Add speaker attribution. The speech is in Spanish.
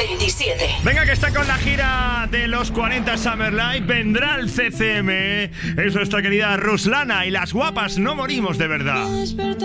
Speaker 1: 27.
Speaker 2: Venga, que está con la gira de los 40 Summer Live. Vendrá el CCM. Es nuestra querida Ruslana y las guapas no morimos de verdad.